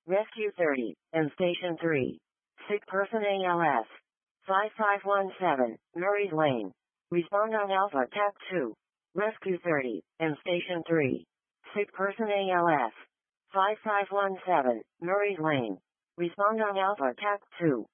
Rescue 30, and Station 3. Sick person ALS. 5517, Murray's Lane. Respond on Alpha TAC 2. Rescue 30, and Station 3. Sick person ALS. 5517, Murray's Lane. Respond on Alpha TAC 2.